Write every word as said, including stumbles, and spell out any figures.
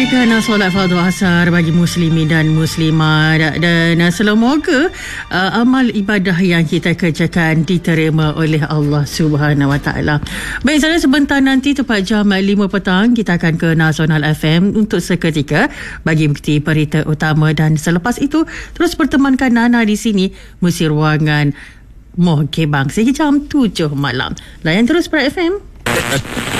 Kerana solat fardu asar bagi muslimin dan muslimat, dan semoga uh, amal ibadah yang kita kerjakan diterima oleh Allah Subhanahu Wa Taala. Baik, saudara, sebentar nanti tepat jam lima petang kita akan ke Nasional F M untuk seketika bagi bukti berita utama, dan selepas itu terus pertemankan Nana di sini mesti ruangan Moh Kebang sehingga jam tujuh malam. Layan terus Pra F M.